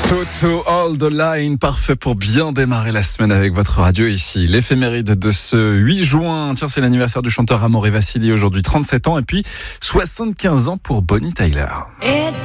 Toto Hold the Line, parfait pour bien démarrer la semaine avec votre radio ici. L'éphéméride de ce 8 juin. Tiens, c'est l'anniversaire du chanteur Amaury Vassili, aujourd'hui 37 ans, et puis 75 ans pour Bonnie Tyler. It's